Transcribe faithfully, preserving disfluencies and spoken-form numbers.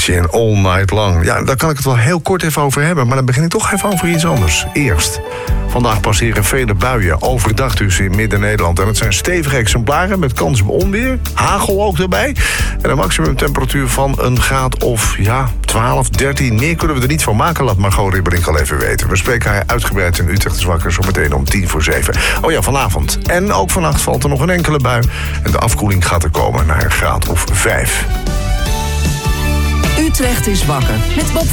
Avicii en All Night Long. Ja, daar kan ik het wel heel kort even over hebben, maar dan begin ik toch even over iets anders. Eerst. Vandaag passeren vele buien, overdag dus in Midden-Nederland. En het zijn stevige exemplaren met kans op onweer. Hagel ook erbij. En een maximumtemperatuur van een graad of ja, twaalf, dertien. Meer kunnen we er niet van maken. Laat Margot Ribberink al even weten. We spreken haar uitgebreid in Utrecht is wakker. Zometeen om tien voor zeven. Oh ja, vanavond. En ook vannacht valt er nog een enkele bui. En de afkoeling gaat er komen naar een graad of vijf. Utrecht is wakker met Bob